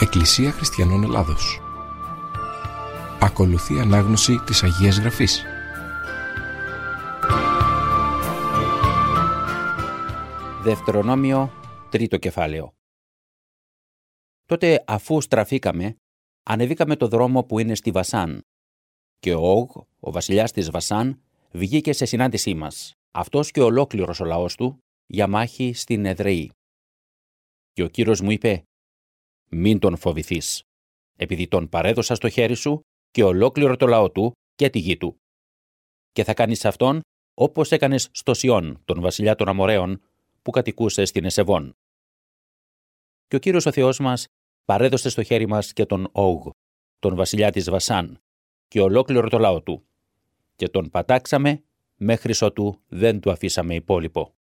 Εκκλησία Χριστιανών Ελλάδος. Ακολουθεί ανάγνωση της Αγίας Γραφής. Δευτερονόμιο, 3ο κεφάλαιο. Τότε, αφού στραφήκαμε, ανεβήκαμε το δρόμο που είναι στη Βασάν. Και ο Όγ, ο βασιλιάς της Βασάν, βγήκε σε συνάντησή μας, αυτός και ολόκληρος ο λαός του, για μάχη στην Εδρεή. Και ο Κύριος μου είπε: «Μην τον φοβηθείς, επειδή τον παρέδωσα στο χέρι σου και ολόκληρο το λαό του και τη γη του. Και θα κάνεις αυτόν όπως έκανες στο Σιών, τον βασιλιά των Αμοραίων, που κατοικούσε στην Εσεβών». Και ο Κύριος ο Θεός μας παρέδωσε στο χέρι μας και τον Όγ, τον βασιλιά της Βασάν, και ολόκληρο το λαό του, και τον πατάξαμε μέχρι ότου δεν του αφήσαμε υπόλοιπο.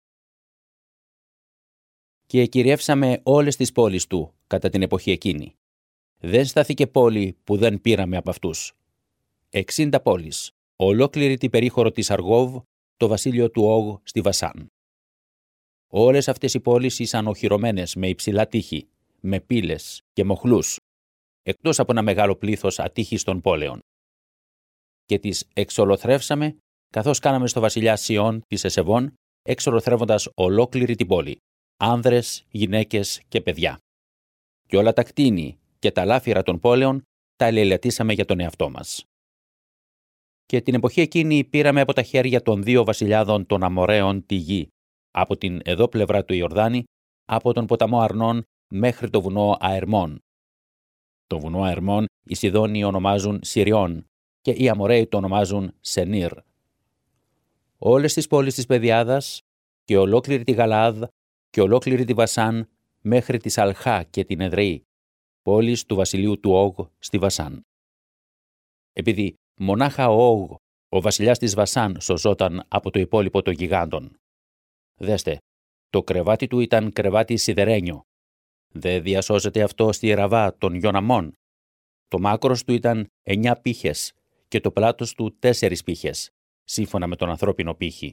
Και κυριεύσαμε όλες τις πόλεις του κατά την εποχή εκείνη. Δεν στάθηκε πόλη που δεν πήραμε από αυτούς. 60 πόλεις, ολόκληρη την περίχωρο της Αργόβ, το βασίλειο του Όγ στη Βασάν. Όλες αυτές οι πόλεις ήσαν οχυρωμένες με υψηλά τείχη, με πύλες και μοχλούς, εκτός από ένα μεγάλο πλήθος ατύχιστων πόλεων. Και τις εξολοθρεύσαμε, καθώς κάναμε στο βασιλιά Σιών της Εσεβών, εξολοθρεύοντας ολόκληρη την πόλη, άνδρες, γυναίκες και παιδιά. Και όλα τα κτίνη και τα λάφυρα των πόλεων τα ελελετήσαμε για τον εαυτό μας. Και την εποχή εκείνη πήραμε από τα χέρια των 2 βασιλιάδων των Αμοραίων τη γη, από την εδώ πλευρά του Ιορδάνη, από τον ποταμό Αρνών μέχρι το βουνό Αερμών. Το βουνό Αερμών οι Σιδόνιοι ονομάζουν Συριών και οι Αμοραίοι το ονομάζουν Σενήρ. Όλες τις πόλεις της Πεδιάδας και ολόκληρη τη Γαλαάδ και ολόκληρη τη Βασάν μέχρι τη Σαλχά και την Εδρεή, πόλεις του βασιλείου του Όγ στη Βασάν. Επειδή μονάχα ο Όγ, ο βασιλιάς της Βασάν, σωζόταν από το υπόλοιπο των γιγάντων. Δέστε, το κρεβάτι του ήταν κρεβάτι σιδερένιο. Δεν διασώζεται αυτό στη Ραβά των Ιωναμών. Το μάκρος του ήταν 9 πύχες και το πλάτος του 4 πύχες, σύμφωνα με τον ανθρώπινο πύχη.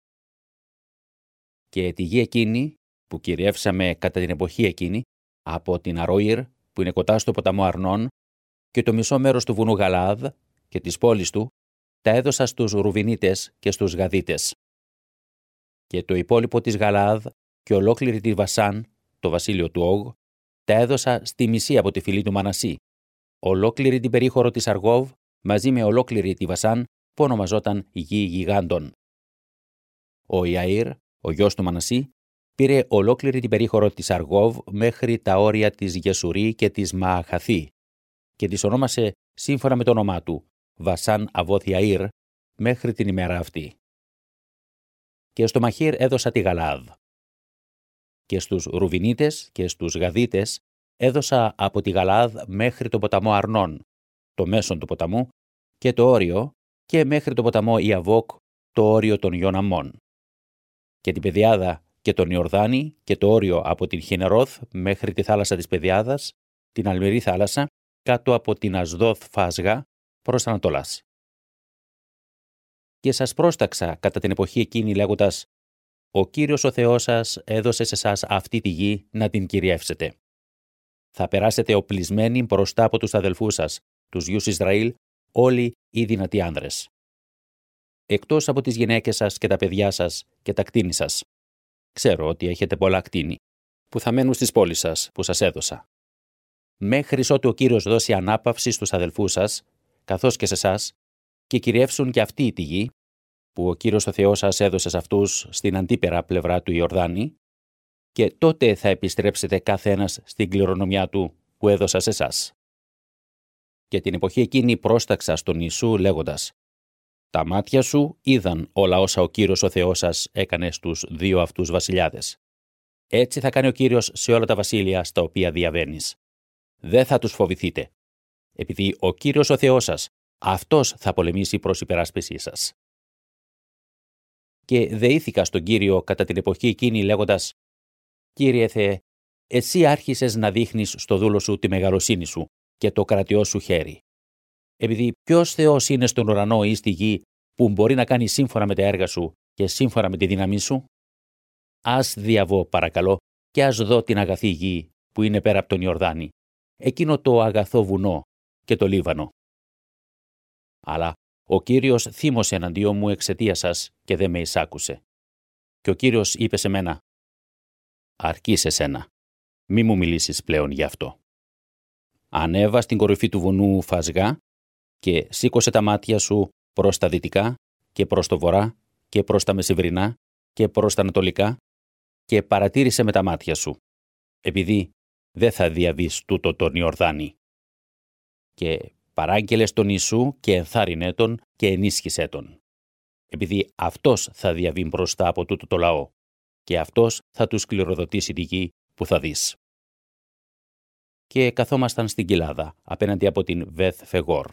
Και τη γη εκείνη που κυριεύσαμε κατά την εποχή εκείνη, από την Αροήρ, που είναι κοντά στο ποταμό Αρνών, και το μισό μέρος του βουνού Γαλαάδ και της πόλης του, τα έδωσα στους Ρουβινίτες και στους Γαδίτες. Και το υπόλοιπο της Γαλαάδ και ολόκληρη τη Βασάν, το βασίλειο του Όγ, τα έδωσα στη μισή από τη φυλή του Μανασί, ολόκληρη την περίχωρο της Αργόβ, μαζί με ολόκληρη τη Βασάν, που ονομαζόταν γη γιγάντων. Ο Ιαΐρ, ο γιος του Μανασί, πήρε ολόκληρη την περίχωρο της Αργόβ μέχρι τα όρια της Γεσουρή και της Μααχαθή και τις ονόμασε σύμφωνα με το όνομά του Βασάν Αβόθ Ιαΐρ μέχρι την ημέρα αυτή. Και στο Μαχήρ έδωσα τη Γαλαάδ. Και στους Ρουβινίτες και στους Γαδίτες έδωσα από τη Γαλαάδ μέχρι το ποταμό Αρνών, το μέσον του ποταμού, και το όριο, και μέχρι το ποταμό Ιαβόκ, το όριο των Ιωναμών. Και την Πεδιάδα και τον Ιορδάνη και το όριο από την Χινερώθ μέχρι τη θάλασσα της Πεδιάδας, την αλμυρή θάλασσα, κάτω από την Ασδόθ Φάσγα, προς Ανατολάς. Και σας πρόσταξα κατά την εποχή εκείνη λέγοντας: «Ο Κύριος ο Θεός σας έδωσε σε εσάς αυτή τη γη να την κυριεύσετε. Θα περάσετε οπλισμένοι μπροστά από τους αδελφούς σας, τους γιους Ισραήλ, όλοι οι δυνατοί άνδρες. Εκτός από τις γυναίκες σας και τα παιδιά σας και τα κτήνη σας. Ξέρω ότι έχετε πολλά κτήνη, που θα μένουν στις πόλεις σας που σας έδωσα. Μέχρι ότου ο Κύριος δώσει ανάπαυση στους αδελφούς σας, καθώς και σε εσάς, και κυριεύσουν και αυτοί τη γη, που ο Κύριος ο Θεός σας έδωσε σε αυτούς στην αντίπερα πλευρά του Ιορδάνη, και τότε θα επιστρέψετε κάθε ένας στην κληρονομιά του που έδωσα σε εσάς». Και την εποχή εκείνη πρόσταξα στον Ιησού λέγοντας: «Τα μάτια σου είδαν όλα όσα ο Κύριος ο Θεός σας έκανε στους 2 αυτούς βασιλιάδες. Έτσι θα κάνει ο Κύριος σε όλα τα βασίλεια στα οποία διαβαίνεις. Δεν θα τους φοβηθείτε, επειδή ο Κύριος ο Θεός σας, αυτός θα πολεμήσει προς υπεράσπισή σας». Και δεήθηκα στον Κύριο κατά την εποχή εκείνη λέγοντας: «Κύριε Θεέ, εσύ άρχισες να δείχνεις στο δούλο σου τη μεγαλοσύνη σου και το κρατιό σου χέρι. Επειδή ποιος Θεός είναι στον ουρανό ή στη γη που μπορεί να κάνει σύμφωνα με τα έργα σου και σύμφωνα με τη δύναμή σου? Ας διαβώ, παρακαλώ, και ας δω την αγαθή γη που είναι πέρα από τον Ιορδάνη, εκείνο το αγαθό βουνό και το Λίβανο. Αλλά ο Κύριος θύμωσε εναντίον μου εξαιτίας σας και δεν με εισάκουσε. Και ο Κύριος είπε σε μένα: «Αρκεί σε σένα, μη μου μιλήσεις πλέον γι' αυτό. Ανέβα στην κορυφή του βουνού Φασγά και σήκωσε τα μάτια σου προς τα δυτικά και προς το βορρά και προς τα μεσημβρινά και προς τα ανατολικά και παρατήρησε με τα μάτια σου, επειδή δεν θα διαβείς τούτο τον Ιορδάνη. Και παράγγελε στον Ιησού και ενθάρρυνε τον και ενίσχυσέ τον, επειδή αυτός θα διαβεί μπροστά από τούτο το λαό και αυτός θα τους κληροδοτήσει τη γη που θα δεις». Και καθόμασταν στην κοιλάδα απέναντι από την Βεθ Φεγόρ.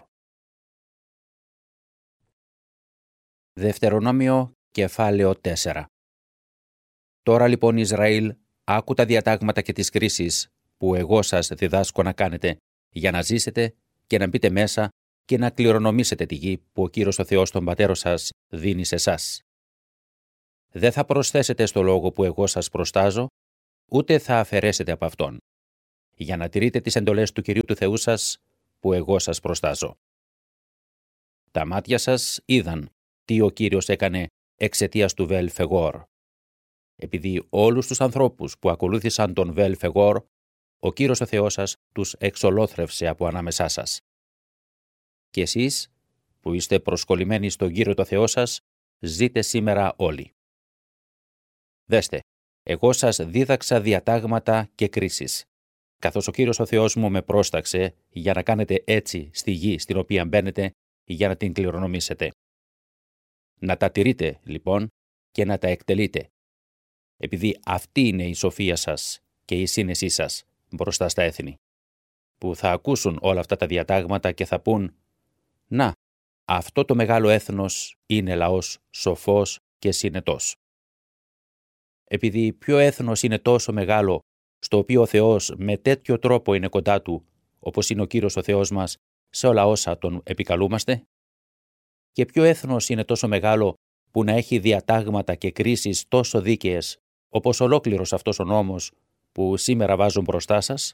Δευτερονόμιο κεφάλαιο 4. Τώρα λοιπόν Ισραήλ, άκου τα διατάγματα και τις κρίσεις που εγώ σας διδάσκω να κάνετε για να ζήσετε και να μπείτε μέσα και να κληρονομήσετε τη γη που ο Κύριος ο Θεός των πατέρων σας δίνει σε εσάς. Δεν θα προσθέσετε στο λόγο που εγώ σας προστάζω, ούτε θα αφαιρέσετε από αυτόν, για να τηρείτε τις εντολές του Κυρίου του Θεού σας που εγώ σας προστάζω. Τα μάτια σας είδαν τι ο Κύριος έκανε εξαιτίας του Βελ Φεγόρ. Επειδή όλους τους ανθρώπους που ακολούθησαν τον Βελ Φεγόρ, ο Κύριος ο Θεός σας τους εξολόθρευσε από ανάμεσά σας. Και εσείς, που είστε προσκολλημένοι στον Κύριο το Θεό σας, ζείτε σήμερα όλοι. Δέστε, εγώ σας δίδαξα διατάγματα και κρίσεις, καθώς ο Κύριος ο Θεός μου με πρόσταξε για να κάνετε έτσι στη γη στην οποία μπαίνετε για να την κληρονομήσετε. Να τα τηρείτε, λοιπόν, και να τα εκτελείτε, επειδή αυτή είναι η σοφία σας και η σύνεσή σας μπροστά στα έθνη, που θα ακούσουν όλα αυτά τα διατάγματα και θα πούν: «Να, αυτό το μεγάλο έθνος είναι λαός σοφός και συνετός». Επειδή ποιο έθνος είναι τόσο μεγάλο, στο οποίο ο Θεός με τέτοιο τρόπο είναι κοντά του, όπως είναι ο Κύριος ο Θεός μας, σε όλα όσα τον επικαλούμαστε? Και ποιο έθνος είναι τόσο μεγάλο που να έχει διατάγματα και κρίσεις τόσο δίκαιες, όπως ολόκληρος αυτός ο νόμος που σήμερα βάζω μπροστά σας?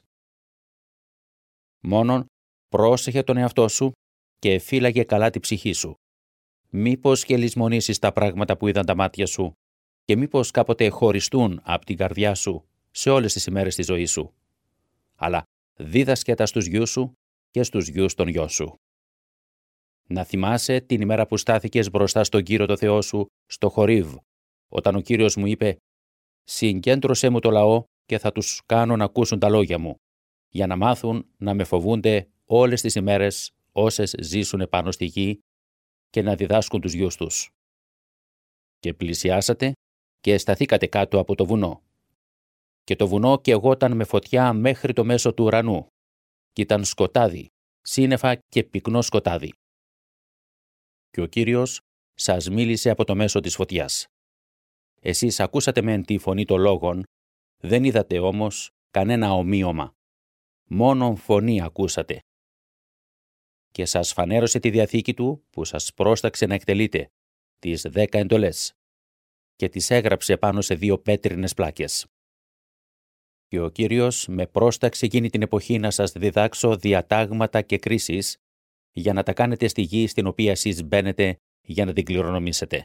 Μόνον πρόσεχε τον εαυτό σου και φύλαγε καλά τη ψυχή σου. Μήπως και λησμονήσεις τα πράγματα που είδαν τα μάτια σου και μήπως κάποτε χωριστούν από την καρδιά σου σε όλες τις ημέρες της ζωής σου. Αλλά δίδασκε τα στους γιους σου και στους γιους των γιών σου. Να θυμάσαι την ημέρα που στάθηκες μπροστά στον Κύριο το Θεό σου στο Χορίβ, όταν ο Κύριος μου είπε: «Συγκέντρωσέ μου το λαό και θα τους κάνω να ακούσουν τα λόγια μου, για να μάθουν να με φοβούνται όλες τις ημέρες όσες ζήσουν πάνω στη γη και να διδάσκουν τους γιους τους». Και πλησιάσατε και σταθήκατε κάτω από το βουνό. Και το βουνό καιγόταν με φωτιά μέχρι το μέσο του ουρανού, και ήταν σκοτάδι, σύννεφα και πυκνό σκοτάδι. Και ο Κύριος σας μίλησε από το μέσο της φωτιάς. Εσείς ακούσατε μεν τη φωνή των λόγων, δεν είδατε όμως κανένα ομοίωμα. Μόνον φωνή ακούσατε. Και σας φανέρωσε τη διαθήκη του που σας πρόσταξε να εκτελείτε, τις 10 εντολές, και τις έγραψε πάνω σε 2 πέτρινες πλάκες. Και ο Κύριος με πρόσταξε εκείνη την εποχή να σας διδάξω διατάγματα και κρίσεις, για να τα κάνετε στη γη στην οποία εσείς μπαίνετε για να την κληρονομήσετε.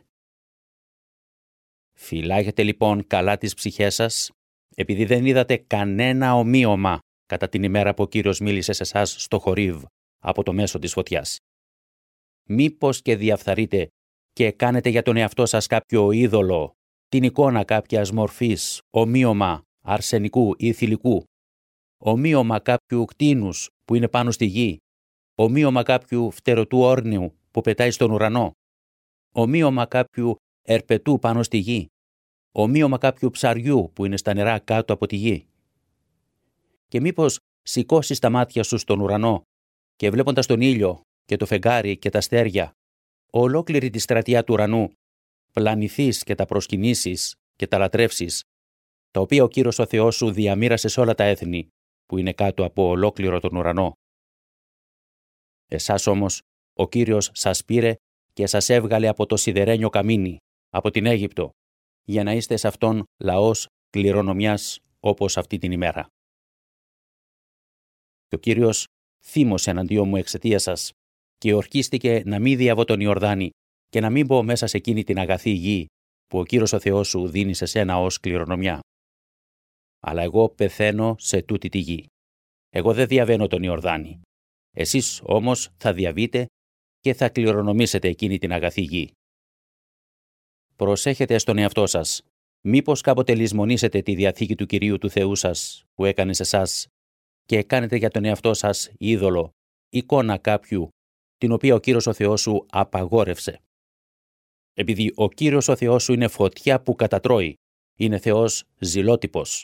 Φυλάγετε λοιπόν καλά τις ψυχές σας, επειδή δεν είδατε κανένα ομοίωμα κατά την ημέρα που ο Κύριος μίλησε σε εσάς στο Χορίβ από το μέσο της φωτιάς. Μήπως και διαφθαρείτε και κάνετε για τον εαυτό σας κάποιο είδωλο, την εικόνα κάποιας μορφής, ομοίωμα αρσενικού ή θηλυκού, ομοίωμα κάποιου κτήνους που είναι πάνω στη γη, ομοίωμα κάποιου φτερωτού όρνιου που πετάει στον ουρανό, ομοίωμα κάποιου ερπετού πάνω στη γη, ομοίωμα κάποιου ψαριού που είναι στα νερά κάτω από τη γη. Και μήπως σηκώσεις τα μάτια σου στον ουρανό και βλέποντας τον ήλιο και το φεγγάρι και τα αστέρια, ολόκληρη τη στρατιά του ουρανού, πλανηθείς και τα προσκυνήσεις και τα λατρεύσεις, τα οποία ο Κύριος ο Θεός σου διαμοίρασε σε όλα τα έθνη που είναι κάτω από ολόκληρο τον ουρανό. Εσάς όμως ο Κύριος σας πήρε και σας έβγαλε από το σιδερένιο καμίνι, από την Αίγυπτο, για να είστε σε αυτόν λαός κληρονομιάς όπως αυτή την ημέρα. Και ο Κύριος θύμωσε εναντίον μου εξαιτίας σας και ορκίστηκε να μην διαβώ τον Ιορδάνη και να μην μπω μέσα σε εκείνη την αγαθή γη που ο Κύριος ο Θεός σου δίνει σε σένα ως κληρονομιά. Αλλά εγώ πεθαίνω σε τούτη τη γη. Εγώ δεν διαβαίνω τον Ιορδάνη. Εσείς όμως θα διαβείτε και θα κληρονομήσετε εκείνη την αγαθή γη. Προσέχετε στον εαυτό σας, μήπως κάποτε λησμονήσετε τη διαθήκη του Κυρίου του Θεού σας που έκανε σε εσάς και κάνετε για τον εαυτό σας είδωλο, εικόνα κάποιου, την οποία ο Κύριος ο Θεός σου απαγόρευσε. Επειδή ο Κύριος ο Θεός σου είναι φωτιά που κατατρώει, είναι Θεός ζηλότυπος.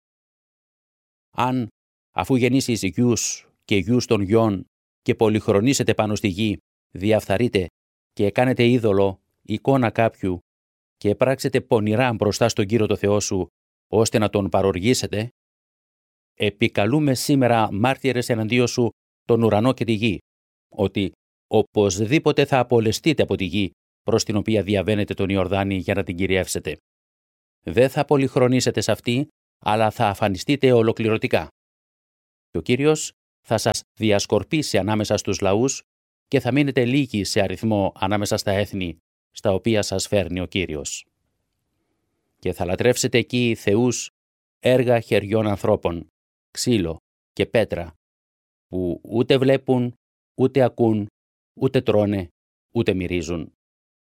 Αν, αφού γεννήσεις γιους και γιους των γιών και πολυχρονίσετε πάνω στη γη, διαφθαρείτε και κάνετε είδωλο, εικόνα κάποιου και πράξετε πονηρά μπροστά στον Κύριο το Θεό σου, ώστε να τον παροργήσετε, επικαλούμε σήμερα μάρτυρες εναντίον σου τον ουρανό και τη γη, ότι οπωσδήποτε θα απολεστείτε από τη γη προς την οποία διαβαίνετε τον Ιορδάνη για να την κυριεύσετε. Δεν θα πολυχρονίσετε σε αυτή, αλλά θα αφανιστείτε ολοκληρωτικά. Και ο Κύριος θα σας διασκορπίσει ανάμεσα στους λαούς και θα μείνετε λίγοι σε αριθμό ανάμεσα στα έθνη στα οποία σας φέρνει ο Κύριος. Και θα λατρεύσετε εκεί θεούς, έργα χεριών ανθρώπων, ξύλο και πέτρα, που ούτε βλέπουν, ούτε ακούν, ούτε τρώνε, ούτε μυρίζουν.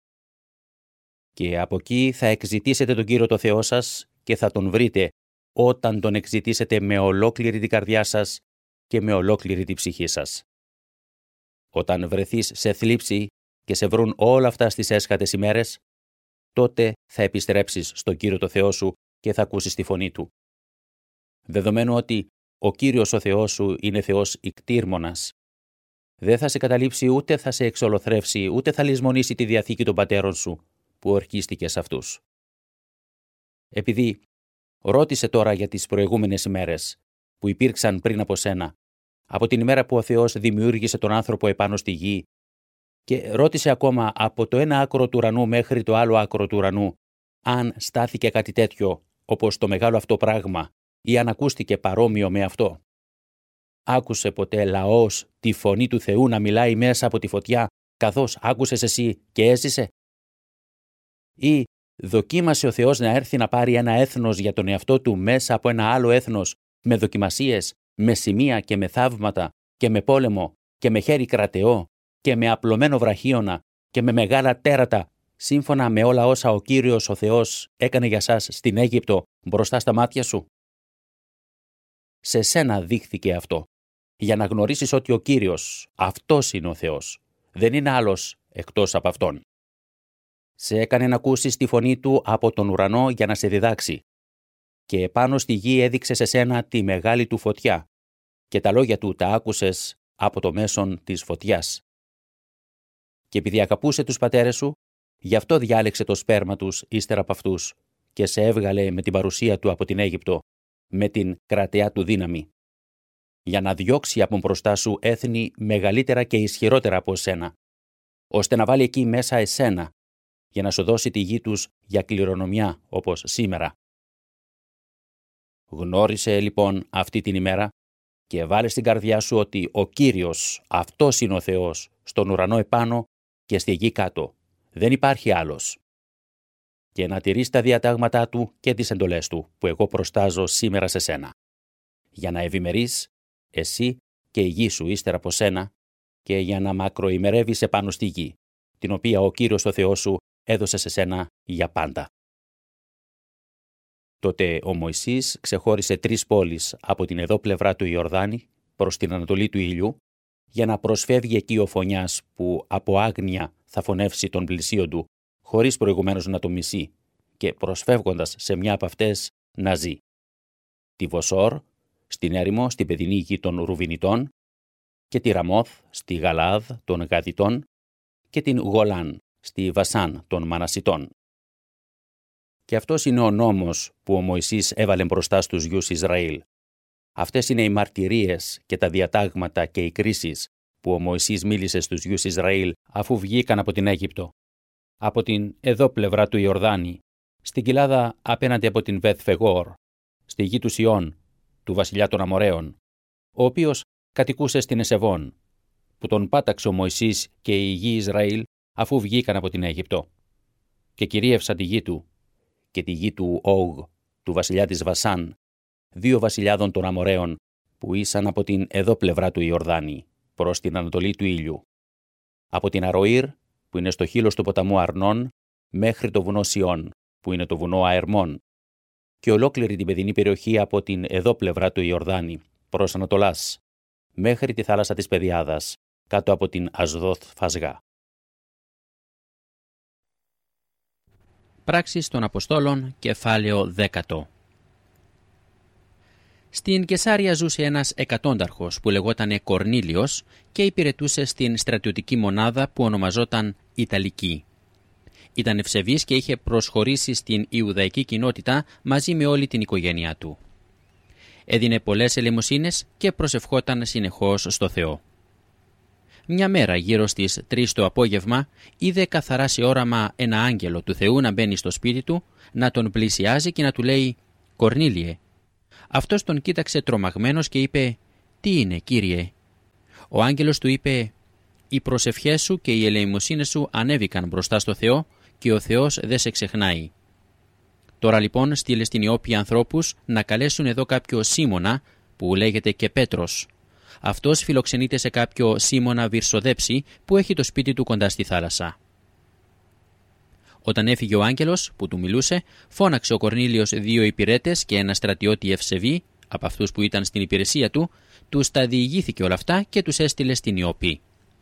Και από εκεί θα εξητήσετε τον Κύριο το Θεό σας και θα τον βρείτε όταν τον εξητήσετε με ολόκληρη την καρδιά σας και με ολόκληρη την ψυχή σας. Όταν βρεθείς σε θλίψη και σε βρουν όλα αυτά στις έσχατες ημέρες, τότε θα επιστρέψεις στον Κύριο το Θεό σου και θα ακούσεις τη φωνή Του. Δεδομένου ότι ο Κύριος ο Θεός σου είναι Θεός ικτήρμονας, δεν θα σε καταλήψει ούτε θα σε εξολοθρεύσει ούτε θα λησμονήσει τη διαθήκη των πατέρων σου που ορκίστηκε σε αυτούς. Επειδή ρώτησε τώρα για τις προηγούμενες ημέρες που υπήρξαν πριν από σένα, από την ημέρα που ο Θεός δημιούργησε τον άνθρωπο επάνω στη γη, και ρώτησε ακόμα από το ένα άκρο του ουρανού μέχρι το άλλο άκρο του ουρανού, αν στάθηκε κάτι τέτοιο όπως το μεγάλο αυτό πράγμα ή αν ακούστηκε παρόμοιο με αυτό. Άκουσε ποτέ λαός τη φωνή του Θεού να μιλάει μέσα από τη φωτιά, καθώς άκουσες εσύ και έζησε? Ή δοκίμασε ο Θεός να έρθει να πάρει ένα έθνος για τον εαυτό του μέσα από ένα άλλο έθνος, με δοκιμασίες, με σημεία και με θαύματα και με πόλεμο και με χέρι κρατεό και με απλωμένο βραχίωνα και με μεγάλα τέρατα, σύμφωνα με όλα όσα ο Κύριος ο Θεός έκανε για σας στην Αίγυπτο μπροστά στα μάτια σου? Σε σένα δείχθηκε αυτό, για να γνωρίσεις ότι ο Κύριος, αυτός είναι ο Θεός, δεν είναι άλλος εκτός από Αυτόν. Σε έκανε να ακούσεις τη φωνή Του από τον ουρανό για να σε διδάξει, και επάνω στη γη έδειξε σε σένα τη μεγάλη Του φωτιά, και τα λόγια Του τα άκουσες από το μέσον της φωτιάς. Και επειδή αγαπούσε τους πατέρες σου, γι' αυτό διάλεξε το σπέρμα τους ύστερα από αυτούς και σε έβγαλε με την παρουσία Του από την Αίγυπτο, με την κρατεά Του δύναμη, για να διώξει από μπροστά σου έθνη μεγαλύτερα και ισχυρότερα από εσένα, ώστε να βάλει εκεί μέσα εσένα, για να σου δώσει τη γη τους για κληρονομιά όπως σήμερα. Γνώρισε λοιπόν αυτή την ημέρα και βάλε στην καρδιά σου ότι ο Κύριος, αυτός είναι ο Θεός, στον ουρανό επάνω και στη γη κάτω. Δεν υπάρχει άλλος. Και να τηρείς τα διατάγματά Του και τις εντολές Του, που εγώ προστάζω σήμερα σε σένα, για να ευημερείς εσύ και η γη σου ύστερα από σένα και για να μακροημερεύεις επάνω στη γη, την οποία ο Κύριος ο Θεός σου έδωσε σε σένα για πάντα. Τότε ο Μωυσής ξεχώρισε 3 πόλεις από την εδώ πλευρά του Ιορδάνη προς την ανατολή του ήλιου, για να προσφεύγει εκεί ο φωνιάς που από άγνοια θα φωνεύσει τον πλησίον του, χωρίς προηγουμένως να το μισεί, και προσφεύγοντας σε μια από αυτές να ζει. Τη Βοσόρ, στην έρημο, στην παιδινή γη των Ρουβινιτών, και τη Ραμόθ, στη Γαλάδ των Γαδιτών, και την Γολάν, στη Βασάν των Μανασιτών. Και αυτός είναι ο νόμος που ο Μωυσής έβαλε μπροστά στους γιους Ισραήλ. Αυτές είναι οι μαρτυρίες και τα διατάγματα και οι κρίσεις που ο Μωυσής μίλησε στους γιους Ισραήλ αφού βγήκαν από την Αίγυπτο, από την εδώ πλευρά του Ιορδάνη, στην κοιλάδα απέναντι από την Βεθ Φεγόρ, στη γη του Σιών, του βασιλιά των Αμοραίων, ο οποίος κατοικούσε στην Εσεβών, που τον πάταξε ο Μωυσής και η γη Ισραήλ αφού βγήκαν από την Αίγυπτο. Και κυρίευσαν τη γη του και τη γη του Όγ, του βασιλιά της Βασάν, 2 βασιλιάδων των Αμοραίων, που ήσαν από την εδώ πλευρά του Ιορδάνη, προς την ανατολή του ήλιου. Από την Αροήρ, που είναι στο χείλος του ποταμού Αρνών, μέχρι το βουνό Σιών, που είναι το βουνό Αερμών, και ολόκληρη την παιδινή περιοχή από την εδώ πλευρά του Ιορδάνη, προς Ανατολάς, μέχρι τη θάλασσα της Πεδιάδας, κάτω από την Ασδόθ Φασγά. Πράξεις των Αποστόλων, κεφάλαιο 10. Στην Κεσάρια ζούσε ένας εκατόνταρχος που λεγότανε Κορνήλιος και υπηρετούσε στην στρατιωτική μονάδα που ονομαζόταν Ιταλική. Ήταν ευσεβής και είχε προσχωρήσει στην Ιουδαϊκή κοινότητα μαζί με όλη την οικογένειά του. Έδινε πολλές ελεημοσύνες και προσευχόταν συνεχώς στο Θεό. Μια μέρα γύρω στις 3 το απόγευμα είδε καθαρά σε όραμα ένα άγγελο του Θεού να μπαίνει στο σπίτι του, να τον πλησιάζει και να του λέει «Κορνήλιε». Αυτός τον κοίταξε τρομαγμένος και είπε «Τι είναι, Κύριε?» Ο άγγελος του είπε «Οι προσευχές σου και οι ελεημοσύνες σου ανέβηκαν μπροστά στο Θεό και ο Θεός δεν σε ξεχνάει. Τώρα λοιπόν στείλε στην Ιώπη ανθρώπους να καλέσουν εδώ κάποιο Σίμωνα που λέγεται και Πέτρος. Αυτός φιλοξενείται σε κάποιο Σίμωνα Βυρσοδέψη που έχει το σπίτι του κοντά στη θάλασσα». Όταν έφυγε ο άγγελος που του μιλούσε, φώναξε ο Κορνήλιος 2 υπηρέτες και ένα στρατιώτη ευσεβή, από αυτούς που ήταν στην υπηρεσία του, τους τα διηγήθηκε όλα αυτά και τους έστειλε στην Ιώπη.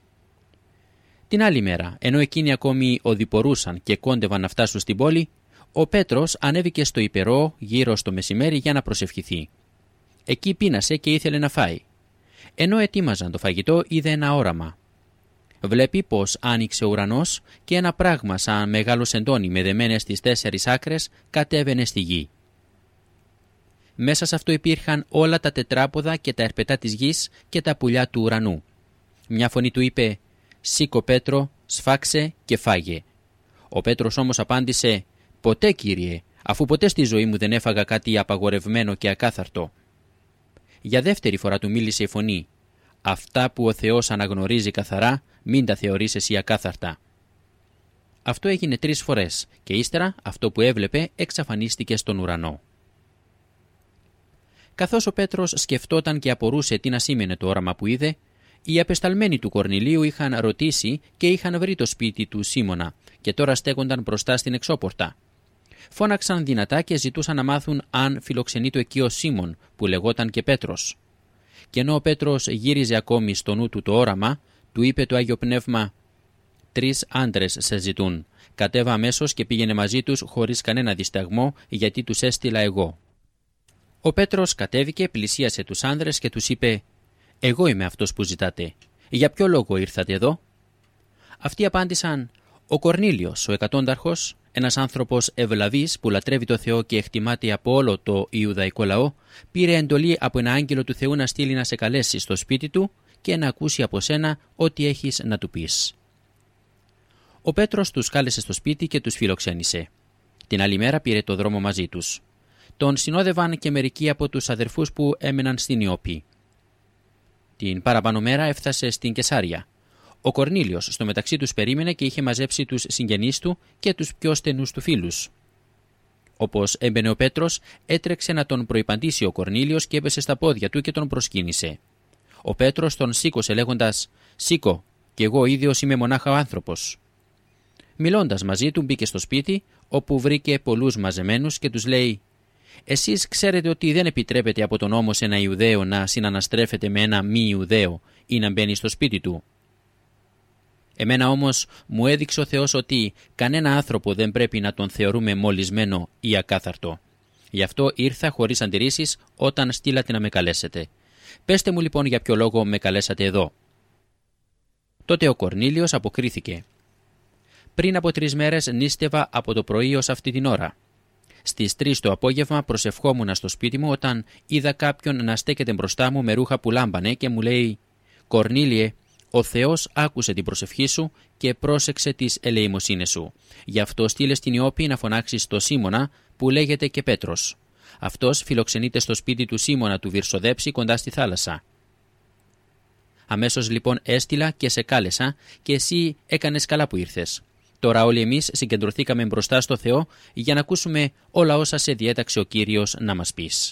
Την άλλη μέρα, ενώ εκείνοι ακόμη οδηπορούσαν και κόντευαν να φτάσουν στην πόλη, ο Πέτρος ανέβηκε στο υπερό γύρω στο μεσημέρι για να προσευχηθεί. Εκεί πείνασε και ήθελε να φάει. Ενώ ετοίμαζαν το φαγητό, είδε ένα όραμα. Βλέπει πως άνοιξε ο ουρανός και ένα πράγμα σαν μεγάλο σεντόνι με δεμένες στις 4 άκρες κατέβαινε στη γη. Μέσα σε αυτό υπήρχαν όλα τα τετράποδα και τα ερπετά της γης και τα πουλιά του ουρανού. Μια φωνή του είπε «Σήκω Πέτρο, σφάξε και φάγε». Ο Πέτρος όμως απάντησε «Ποτέ Κύριε, αφού ποτέ στη ζωή μου δεν έφαγα κάτι απαγορευμένο και ακάθαρτο». Για δεύτερη φορά του μίλησε η φωνή «Αυτά που ο Θεός αναγνωρίζει καθαρά, μην τα θεωρείς εσύ ακάθαρτα». Αυτό έγινε 3 φορές και ύστερα αυτό που έβλεπε εξαφανίστηκε στον ουρανό. Καθώς ο Πέτρος σκεφτόταν και απορούσε τι να σήμαινε το όραμα που είδε, οι απεσταλμένοι του Κορνηλίου είχαν ρωτήσει και είχαν βρει το σπίτι του Σίμωνα και τώρα στέκονταν μπροστά στην εξώπορτα. Φώναξαν δυνατά και ζητούσαν να μάθουν αν φιλοξενείται εκεί ο Σίμων που λεγόταν και Πέτρος. Και ενώ ο Πέτρος γύριζε ακόμη στο νου του το όραμα, του είπε το Άγιο Πνεύμα «3 άντρες σε ζητούν. Κατέβα αμέσως και πήγαινε μαζί τους χωρίς κανένα δισταγμό, γιατί τους έστειλα εγώ». Ο Πέτρος κατέβηκε, πλησίασε τους άνδρες και τους είπε «Εγώ είμαι αυτός που ζητάτε. Για ποιο λόγο ήρθατε εδώ?» Αυτοί απάντησαν «Ο Κορνήλιος, ο εκατόνταρχος, ένας άνθρωπος ευλαβής που λατρεύει το Θεό και εκτιμάται από όλο το Ιουδαϊκό λαό, πήρε εντολή από ένα άγγελο του Θεού να στείλει να σε καλέσει στο σπίτι του και να ακούσει από σένα ό,τι έχεις να του πεις». Ο Πέτρος τους κάλεσε στο σπίτι και τους φιλοξένησε. Την άλλη μέρα πήρε το δρόμο μαζί τους. Τον συνόδευαν και μερικοί από τους αδερφούς που έμεναν στην Ιώπη. Την παραπάνω μέρα έφτασε στην Κεσάρια. Ο Κορνήλιος στο μεταξύ τους περίμενε και είχε μαζέψει τους συγγενείς του και τους πιο στενούς του φίλους. Όπως έμπαινε ο Πέτρος, έτρεξε να τον προϋπαντήσει ο Κορνήλιος και έπεσε στα πόδια του και τον προσκύνησε. Ο Πέτρος τον σήκωσε λέγοντας «Σήκω, κι εγώ ίδιος είμαι μονάχα ο άνθρωπος». Μιλώντας μαζί του μπήκε στο σπίτι, όπου βρήκε πολλούς μαζεμένους και τους λέει «Εσείς ξέρετε ότι δεν επιτρέπεται από τον νόμο σε ένα Ιουδαίο να συναναστρέφεται με ένα μη Ιουδαίο ή να μπαίνει στο σπίτι του. Εμένα όμως μου έδειξε ο Θεός ότι κανένα άνθρωπο δεν πρέπει να τον θεωρούμε μολυσμένο ή ακάθαρτο. Γι' αυτό ήρθα χωρίς αντιρρήσεις όταν στείλατε να με καλέσετε. Πέστε μου λοιπόν για ποιο λόγο με καλέσατε εδώ». Τότε ο Κορνήλιος αποκρίθηκε «Πριν από 3 μέρες νήστευα από το πρωί ως αυτή την ώρα. Στις 3 το απόγευμα προσευχόμουν στο σπίτι μου όταν είδα κάποιον να στέκεται μπροστά μου με ρούχα που λάμπανε και μου λέει «Κορνήλιε, ο Θεός άκουσε την προσευχή σου και πρόσεξε τις ελεημοσύνες σου. Γι' αυτό στείλε στην Ιώπη να φωνάξεις το Σίμωνα που λέγεται και Πέτρος. Αυτός φιλοξενείται στο σπίτι του Σίμωνα του Βυρσοδέψη κοντά στη θάλασσα». Αμέσως λοιπόν έστειλα και σε κάλεσα και εσύ έκανες καλά που ήρθες. Τώρα όλοι εμείς συγκεντρωθήκαμε μπροστά στο Θεό για να ακούσουμε όλα όσα σε διέταξε ο Κύριος να μας πεις».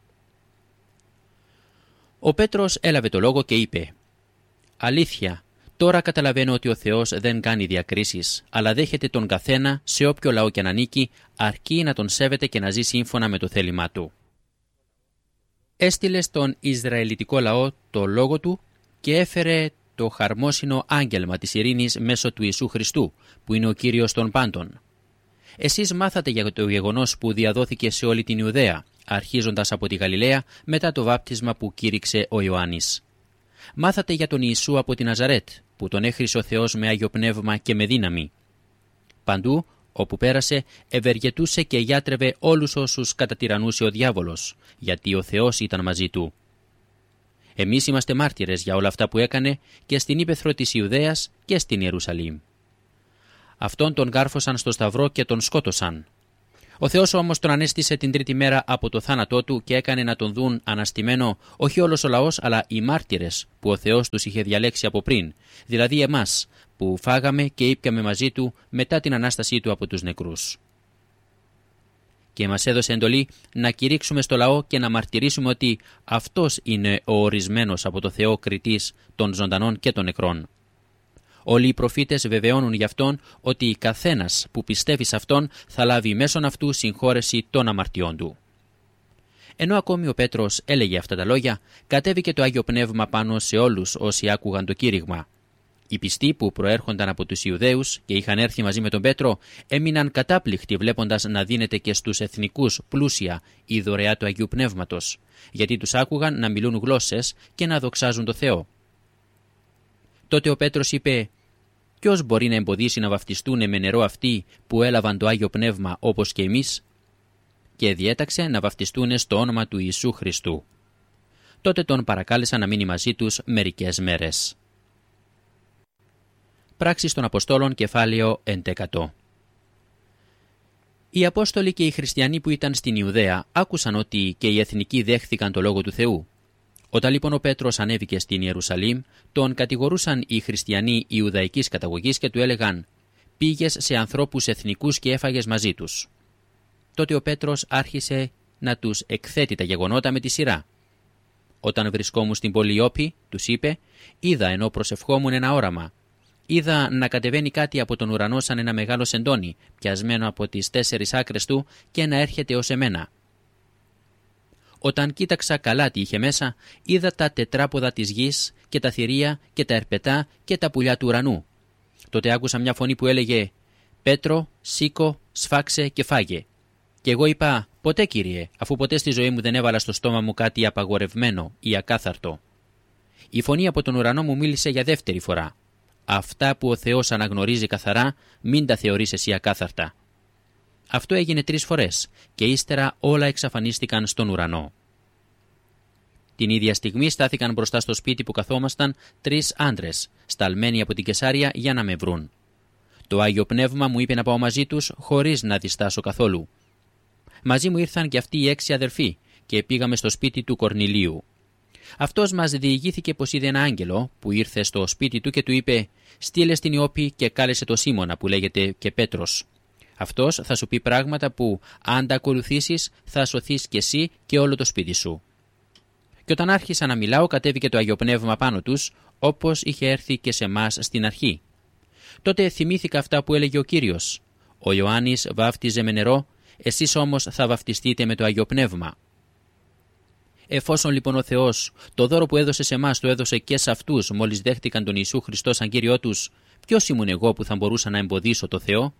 Ο Πέτρος έλαβε το λόγο και είπε: «Αλήθεια, τώρα καταλαβαίνω ότι ο Θεός δεν κάνει διακρίσεις, αλλά δέχεται τον καθένα σε όποιο λαό και να ανήκει, αρκεί να τον σέβεται και να ζει σύμφωνα με το θέλημά του. Έστειλε στον Ισραηλιτικό λαό το λόγο του και έφερε το χαρμόσυνο άγγελμα της ειρήνης μέσω του Ιησού Χριστού, που είναι ο Κύριος των πάντων. Εσείς μάθατε για το γεγονός που διαδόθηκε σε όλη την Ιουδαία, αρχίζοντας από τη Γαλιλαία μετά το βάπτισμα που κήρυξε ο Ιωάννης. Μάθατε για τον Ιησού από τη Ναζαρέτ, που τον έχρισε ο Θεός με Άγιο Πνεύμα και με δύναμη. Παντού, όπου πέρασε, ευεργετούσε και γιάτρευε όλους όσους κατατυραννούσε ο διάβολος, γιατί ο Θεός ήταν μαζί του. Εμείς είμαστε μάρτυρες για όλα αυτά που έκανε και στην ύπαιθρο της Ιουδαίας και στην Ιερουσαλήμ. Αυτόν τον γάρφωσαν στο σταυρό και τον σκότωσαν. Ο Θεός όμως τον ανέστησε την τρίτη μέρα από το θάνατό του και έκανε να τον δουν αναστημένο όχι όλος ο λαός, αλλά οι μάρτυρες που ο Θεός τους είχε διαλέξει από πριν, δηλαδή εμάς που φάγαμε και ήπιαμε μαζί του μετά την Ανάστασή του από τους νεκρούς. Και μας έδωσε εντολή να κηρύξουμε στο λαό και να μαρτυρήσουμε ότι αυτός είναι ο ορισμένος από το Θεό κριτής των ζωντανών και των νεκρών. Όλοι οι προφήτες βεβαιώνουν γι' αυτόν ότι καθένας που πιστεύει σε αυτόν θα λάβει μέσον αυτού συγχώρεση των αμαρτιών του. Ενώ ακόμη ο Πέτρος έλεγε αυτά τα λόγια, κατέβηκε το Άγιο Πνεύμα πάνω σε όλους όσοι άκουγαν το κήρυγμα. Οι πιστοί που προέρχονταν από τους Ιουδαίους και είχαν έρθει μαζί με τον Πέτρο έμειναν κατάπληκτοι βλέποντας να δίνεται και στους εθνικούς πλούσια η δωρεά του Αγίου Πνεύματος, γιατί τους άκουγαν να μιλούν γλώσσες και να δοξάζουν το Θεό. Τότε ο Πέτρος είπε: «Ποιος μπορεί να εμποδίσει να βαφτιστούν με νερό αυτοί που έλαβαν το Άγιο Πνεύμα όπως και εμείς?» Και διέταξε να βαφτιστούν στο όνομα του Ιησού Χριστού. Τότε τον παρακάλεσαν να μείνει μαζί τους μερικές μέρες. Πράξεις των Αποστόλων, κεφάλαιο 11. Οι Απόστολοι και οι χριστιανοί που ήταν στην Ιουδαία άκουσαν ότι και οι εθνικοί δέχθηκαν το Λόγο του Θεού. Όταν λοιπόν ο Πέτρος ανέβηκε στην Ιερουσαλήμ, τον κατηγορούσαν οι χριστιανοί Ιουδαϊκής καταγωγής και του έλεγαν: «Πήγες σε ανθρώπους εθνικούς και έφαγες μαζί τους». Τότε ο Πέτρος άρχισε να τους εκθέτει τα γεγονότα με τη σειρά. Όταν βρισκόμουν στην πόλη Ιώπη, τους είπε, είδα ενώ προσευχόμουν ένα όραμα. Είδα να κατεβαίνει κάτι από τον ουρανό σαν ένα μεγάλο σεντόνι, πιασμένο από τις 4 άκρες του και να έρχεται ως εμένα. Όταν κοίταξα καλά τι είχε μέσα, είδα τα τετράποδα της γης και τα θηρία και τα ερπετά και τα πουλιά του ουρανού. Τότε άκουσα μια φωνή που έλεγε «Πέτρο, σήκω, σφάξε και φάγε». Και εγώ είπα «Ποτέ, Κύριε, αφού ποτέ στη ζωή μου δεν έβαλα στο στόμα μου κάτι απαγορευμένο ή ακάθαρτο». Η φωνή από τον ουρανό μου μίλησε για δεύτερη φορά. «Αυτά που ο Θεός αναγνωρίζει καθαρά, μην τα θεωρείς εσύ ακάθαρτα». Αυτό έγινε 3 φορές και ύστερα όλα εξαφανίστηκαν στον ουρανό. Την ίδια στιγμή στάθηκαν μπροστά στο σπίτι που καθόμασταν 3 άντρες, σταλμένοι από την Κεσάρια για να με βρουν. Το Άγιο Πνεύμα μου είπε να πάω μαζί τους χωρίς να διστάσω καθόλου. Μαζί μου ήρθαν και αυτοί οι 6 αδερφοί και πήγαμε στο σπίτι του Κορνηλίου. Αυτός μας διηγήθηκε πως είδε ένα άγγελο που ήρθε στο σπίτι του και του είπε «Στείλε στην Ιώπη και κάλεσε το Σίμωνα που λέγεται και Πέτρος. Αυτός θα σου πει πράγματα που αν τα ακολουθήσεις θα σωθείς κι εσύ και όλο το σπίτι σου». Και όταν άρχισα να μιλάω κατέβηκε το Αγιο Πνεύμα πάνω τους όπως είχε έρθει και σε εμάς στην αρχή. Τότε θυμήθηκα αυτά που έλεγε ο Κύριος. Ο Ιωάννης βάφτιζε με νερό, εσείς όμως θα βαφτιστείτε με το Αγιο Πνεύμα. Εφόσον λοιπόν ο Θεός το δώρο που έδωσε σε εμάς το έδωσε και σε αυτούς μόλις δέχτηκαν τον Ιησού Χριστό σαν Κύριό τους, ποιος ήμουν εγώ που θα μπορούσα να εμποδίσω το Θεό?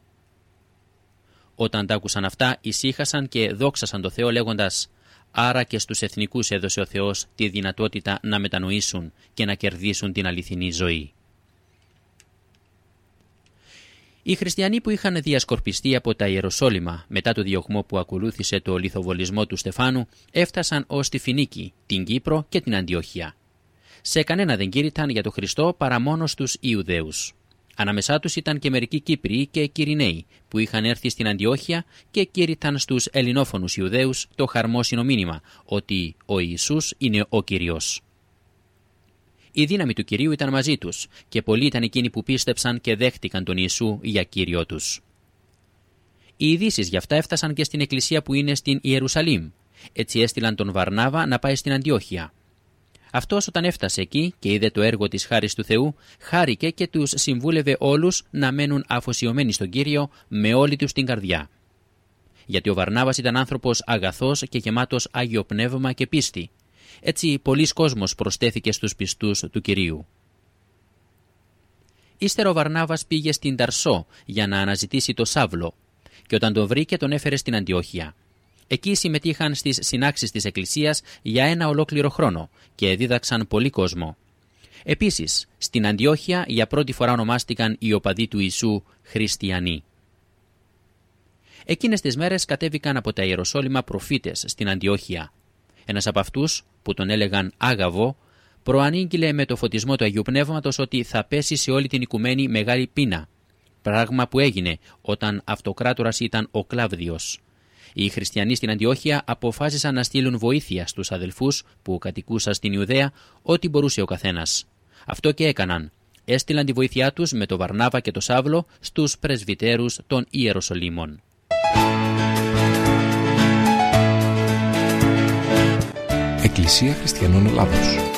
Όταν τα άκουσαν αυτά, ησύχασαν και δόξασαν το Θεό λέγοντας «Άρα και στους εθνικούς έδωσε ο Θεός τη δυνατότητα να μετανοήσουν και να κερδίσουν την αληθινή ζωή». Οι χριστιανοί που είχαν διασκορπιστεί από τα Ιεροσόλυμα μετά το διωγμό που ακολούθησε το λιθοβολισμό του Στεφάνου έφτασαν ως τη Φινίκη, την Κύπρο και την Αντιόχεια. Σε κανένα δεν κήρυταν για τον Χριστό παρά μόνο στους Ιουδαίους. Ανάμεσά τους ήταν και μερικοί Κύπριοι και Κυριναίοι που είχαν έρθει στην Αντιόχεια και κήρυταν στους ελληνόφωνους Ιουδαίους το χαρμόσυνο μήνυμα ότι ο Ιησούς είναι ο Κύριος. Η δύναμη του Κυρίου ήταν μαζί τους και πολλοί ήταν εκείνοι που πίστεψαν και δέχτηκαν τον Ιησού για Κύριο τους. Οι ειδήσεις γι' αυτά έφτασαν και στην εκκλησία που είναι στην Ιερουσαλήμ. Έτσι έστειλαν τον Βαρνάβα να πάει στην Αντιόχεια. Αυτός όταν έφτασε εκεί και είδε το έργο της χάρις του Θεού, χάρηκε και τους συμβούλευε όλους να μένουν αφοσιωμένοι στον Κύριο με όλη τους την καρδιά. Γιατί ο Βαρνάβας ήταν άνθρωπος αγαθός και γεμάτος Άγιο Πνεύμα και πίστη. Έτσι πολλής κόσμος προστέθηκε στους πιστούς του Κυρίου. Ύστερα ο Βαρνάβας πήγε στην Ταρσό για να αναζητήσει το Σαύλο και όταν τον βρήκε τον έφερε στην Αντιόχεια. Εκεί συμμετείχαν στις συνάξεις της Εκκλησίας για ένα ολόκληρο χρόνο και δίδαξαν πολύ κόσμο. Επίσης, στην Αντιόχεια για πρώτη φορά ονομάστηκαν οι οπαδοί του Ιησού χριστιανοί. Εκείνες τις μέρες κατέβηκαν από τα Ιεροσόλυμα προφήτες στην Αντιόχεια. Ένας από αυτούς, που τον έλεγαν Άγαβο, προανήγγειλε με το φωτισμό του Αγίου Πνεύματος ότι θα πέσει σε όλη την οικουμένη μεγάλη πείνα. Πράγμα που έγινε όταν αυτοκράτορας ήταν ο Κλάβδιος. Οι χριστιανοί στην Αντιόχεια αποφάσισαν να στείλουν βοήθεια στους αδελφούς που κατοικούσαν στην Ιουδαία ό,τι μπορούσε ο καθένας. Αυτό και έκαναν. Έστειλαν τη βοήθειά τους με το Βαρνάβα και το Σαύλο στους πρεσβυτέρους των Ιεροσολύμων. Εκκλησία Χριστιανών Ελλάδος.